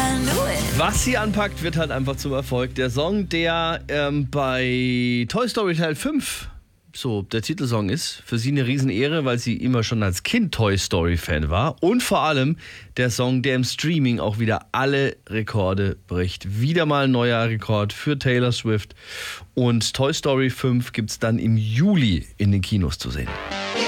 Was sie anpackt, wird halt einfach zum Erfolg. Der Song, der bei Toy Story Teil 5 so der Titelsong ist, für sie eine Riesenehre, weil sie immer schon als Kind Toy Story Fan war. Und vor allem der Song, der im Streaming auch wieder alle Rekorde bricht. Wieder mal ein neuer Rekord für Taylor Swift. Und Toy Story 5 gibt es dann im Juli in den Kinos zu sehen.